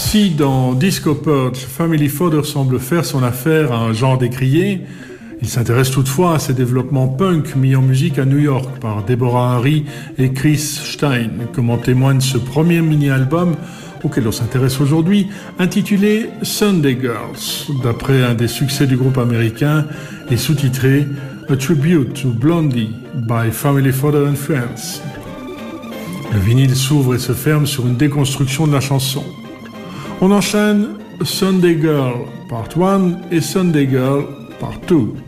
Si dans Disco Purge, Family Fodder semble faire son affaire à un genre décrié, il s'intéresse toutefois à ses développements punk mis en musique à New York par Deborah Harry et Chris Stein, comme en témoigne ce premier mini-album auquel on s'intéresse aujourd'hui, intitulé Sunday Girls, d'après un des succès du groupe américain et sous-titré A Tribute to Blondie by Family Fodder and Friends. Le vinyle s'ouvre et se ferme sur une déconstruction de la chanson. On enchaîne Sunday Girl Part 1 et Sunday Girl Part 2.